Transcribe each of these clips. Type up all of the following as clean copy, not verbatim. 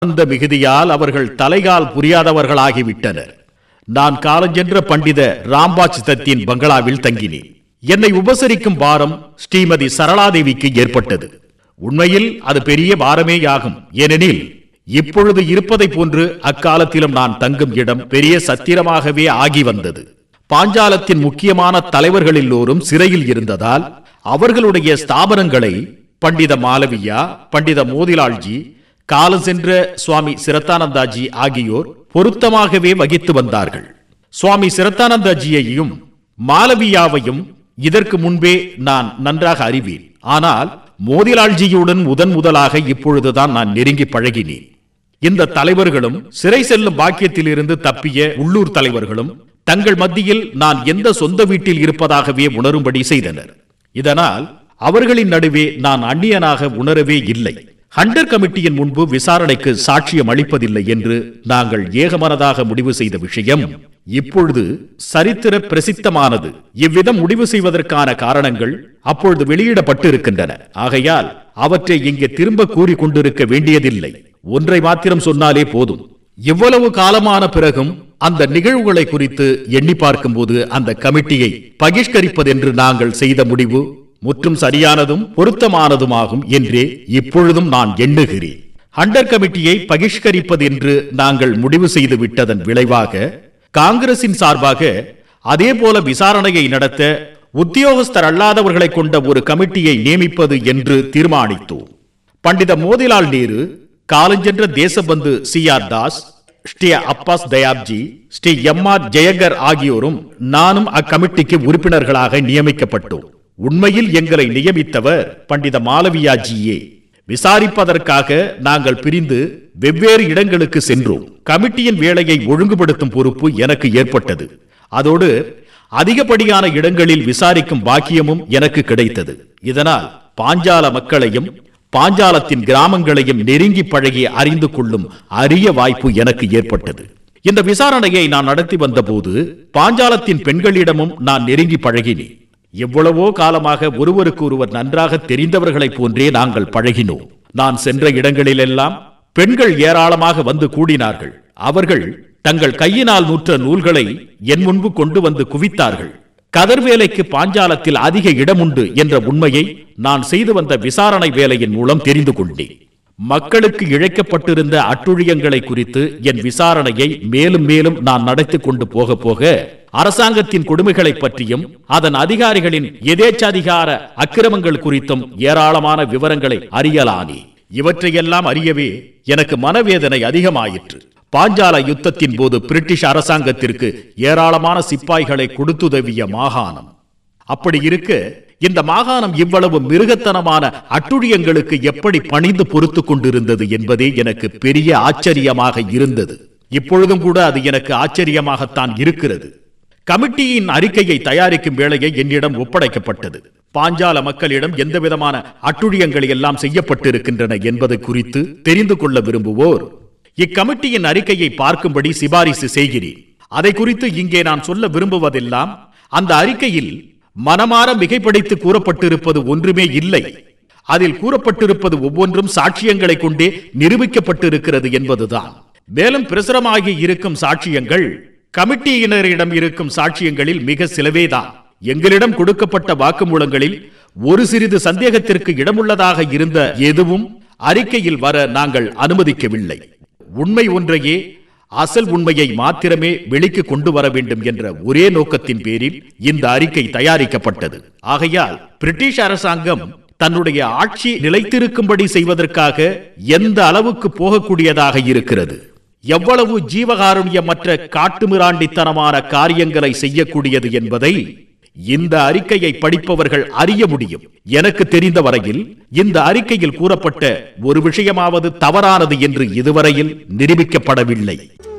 அந்த மிகுதியால் அவர்கள் தலைகால் புரியாதவர்களாகிவிட்டனர். நான் காலஞ்சென்ற பண்டித ராம்பாஜ் தத்தின் பங்களாவில் தங்கினேன். என்னை உபசரிக்கும் பாரம் ஸ்ரீமதி சரளாதேவிக்கு ஏற்பட்டது. உண்மையில் அது பெரிய பாரமேயாகும். ஏனெனில் இப்பொழுது இருப்பதை போன்று அக்காலத்திலும் நான் தங்கும் இடம் பெரிய சத்திரமாகவே ஆகி வந்தது. பாஞ்சாலத்தின் முக்கியமான தலைவர்கள் எல்லோரும் சிறையில் இருந்ததால் அவர்களுடைய ஸ்தாபனங்களை பண்டித மாலவியா, பண்டித மோதிலால்ஜி, காலம் சென்ற சுவாமி சிரத்தானந்தாஜி ஆகியோர் பொருத்தமாகவே வகித்து வந்தார்கள். சுவாமி சிரத்தானந்தாஜியையும் மாலவியாவையும் இதற்கு முன்பே நான் நன்றாக அறிவேன். ஆனால் மோதிலால்ஜியுடன் முதலாக இப்பொழுதுதான் நான் நெருங்கி பழகினேன். இந்த தலைவர்களும் சிறை செல்லும் பாக்கியத்திலிருந்து தப்பிய உள்ளூர் தலைவர்களும் தங்கள் மத்தியில் நான் எந்த சொந்த வீட்டில் இருப்பதாகவே உணரும்படி செய்தனர். இதனால் அவர்களின் நடுவே நான் அந்நியனாக உணரவே இல்லை. ஹண்டர் கமிட்டியின் முன்பு விசாரணைக்கு சாட்சியம் அளிப்பதில்லை என்று நாங்கள் ஏகமனதாக முடிவு செய்த விஷயம் இப்பொழுது சரித்திர பிரசித்தமானது. இவ்விதம் முடிவு செய்வதற்கான காரணங்கள் அப்பொழுது வெளியிடப்பட்டு இருக்கின்றன. ஆகையால் அவற்றை இங்கே திரும்ப கூறிக்கொண்டிருக்க வேண்டியதில்லை. ஒன்றை மாத்திரம் சொன்னாலே போதும். இவ்வளவு காலமான பிறகும் அந்த நிகழ்வுகளை குறித்து எண்ணி பார்க்கும்போது அந்த கமிட்டியை பகிஷ்கரிப்பதென்று நாங்கள் செய்த முடிவு முற்றும் சரியானதும் பொருத்தமானதுமாகும் என்றே இப்பொழுதும் நான் எண்ணுகிறேன். ஹண்டர் கமிட்டியை பகிஷ்கரிப்பது என்று நாங்கள் முடிவு செய்து விட்டதன் விளைவாக காங்கிரசின் சார்பாக அதே போல விசாரணையை நடத்த உத்தியோகஸ்தர் அல்லாதவர்களை கொண்ட ஒரு கமிட்டியை நியமிப்பது என்று தீர்மானித்தோம். பண்டித மோதிலால் நேரு, காலஞ்சென்ற Deshbandhu CR Das, Sri Abbas Tyabji, Sri MR Jayakar ஆகியோரும் நானும் அக்கமிட்டிக்கு உறுப்பினர்களாக நியமிக்கப்பட்டோம். உண்மையில் எங்களை நியமித்தவர் பண்டித மாலவியாஜியே. விசாரிப்பதற்காக நாங்கள் பிரிந்து வெவ்வேறு இடங்களுக்கு சென்றோம். கமிட்டியின் வேலையை ஒழுங்குபடுத்தும் பொறுப்பு எனக்கு ஏற்பட்டது. அதோடு அதிகப்படியான இடங்களில் விசாரிக்கும் பாக்கியமும் எனக்கு கிடைத்தது. இதனால் பாஞ்சால மக்களையும் பாஞ்சாலத்தின் கிராமங்களையும் நெருங்கி பழகி அறிந்து கொள்ளும் அரிய வாய்ப்பு எனக்கு ஏற்பட்டது. இந்த விசாரணையை நான் நடத்தி வந்த போது பாஞ்சாலத்தின் பெண்களிடமும் நான் நெருங்கி பழகினேன். எவ்வளவோ காலமாக ஒருவருக்கு ஒருவர் நன்றாக தெரிந்தவர்களைப் போன்றே நாங்கள் பழகினோம். நான் சென்ற இடங்களிலெல்லாம் பெண்கள் ஏராளமாக வந்து கூடினார்கள். அவர்கள் தங்கள் கையினால் நூற்ற நூல்களை என் முன்பு கொண்டு வந்து குவித்தார்கள். கதர் வேலைக்கு பாஞ்சாலத்தில் அதிக இடமுண்டு என்ற உண்மையை நான் செய்து வந்த விசாரணை வேலையின் மூலம் தெரிந்து கொண்டேன். மக்களுக்கு இழைக்கப்பட்டிருந்த அட்டுழியங்களை குறித்து என் விசாரணையை மேலும் மேலும் நான் நடத்தி கொண்டு போக போக அரசாங்கத்தின் கொடுமைகளை பற்றியும் அதன் அதிகாரிகளின் எதேச்சாதிகார அக்கிரமங்கள் குறித்தும் ஏராளமான விவரங்களை அறியலானே. இவற்றையெல்லாம் அறியவே எனக்கு மனவேதனை அதிகமாயிற்று. பாஞ்சால யுத்தத்தின் போது பிரிட்டிஷ் அரசாங்கத்திற்கு ஏராளமான சிப்பாய்களை கொடுத்துதவிய மாகாணம். அப்படி இருக்க இந்த மாகாணம் இவ்வளவு மிருகத்தனமான அட்டுழியங்களுக்கு எப்படி பணிந்து பொறுத்து கொண்டிருந்தது என்பதே எனக்கு பெரிய ஆச்சரியமாக இருந்தது. இப்பொழுதும் கூட அது எனக்கு ஆச்சரியமாகத்தான் இருக்கிறது. கமிட்டியின் அறிக்கையை தயாரிக்கும் வேலையை என்னிடம் ஒப்படைக்கப்பட்டது. பாஞ்சால மக்களிடம் எந்தவிதமான அட்டுழியங்கள் எல்லாம் செய்யப்பட்டிருக்கின்றன என்பது குறித்து தெரிந்து கொள்ள விரும்புவோர் இக்கமிட்டியின் அறிக்கையை பார்க்கும்படி சிபாரிசு செய்கிறேன். அதை குறித்து இங்கே நான் சொல்ல விரும்புவதெல்லாம், அந்த அறிக்கையில் மனமாற மிகைப்படுத்தி கூறப்பட்டிருப்பது ஒன்றுமே இல்லை. அதில் கூறப்பட்டிருப்பது ஒவ்வொன்றும் சாட்சியங்களை கொண்டே நிரூபிக்கப்பட்டிருக்கிறது என்பதுதான். மேலும் பிரசுரமாகி இருக்கும் சாட்சியங்கள் கமிட்டியினரிடம் இருக்கும் சாட்சியங்களில் மிக சிலவேதான். எங்களிடம் கொடுக்கப்பட்ட வாக்குமூலங்களில் ஒரு சிறிது சந்தேகத்திற்கு இடமுள்ளதாக இருந்த எதுவும் அறிக்கையில் வர நாங்கள் அனுமதிக்கவில்லை. உண்மை ஒன்றையே, அசல் உண்மையை மாத்திரமே வெளிக்கு கொண்டு வர வேண்டும் என்ற ஒரே நோக்கத்தின் பேரில் இந்த அறிக்கை தயாரிக்கப்பட்டது. ஆகையால் பிரிட்டிஷ் அரசாங்கம் தன்னுடைய ஆட்சி நிலைத்திருக்கும்படி செய்வதற்காக எந்த அளவுக்கு போகக்கூடியதாக இருக்கிறது, எவ்வளவு ஜீவகாருண்யமற்ற காட்டுமிராண்டித்தனமான காரியங்களை செய்யக்கூடியது என்பதை இந்த அறிக்கையை படிப்பவர்கள் அறிய முடியும். எனக்கு தெரிந்த வரையில் இந்த அறிக்கையில் கூறப்பட்ட ஒரு விஷயமாவது தவறானது என்று இதுவரையில் நிரூபிக்கப்படவில்லை.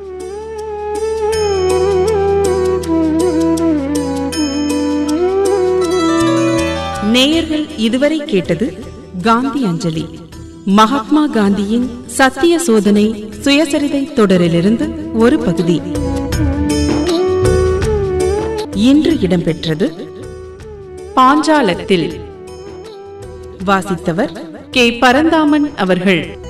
நேயர்கள் இதுவரை கேட்டது காந்தி அஞ்சலி, மகாத்மா காந்தியின் சத்திய சோதனை சுயசரிதை தொடரிலிருந்து ஒரு பகுதி. இன்று இடம்பெற்றது பாஞ்சாலத்தில். வாசித்தவர் கே. பரந்தாமன் அவர்கள்.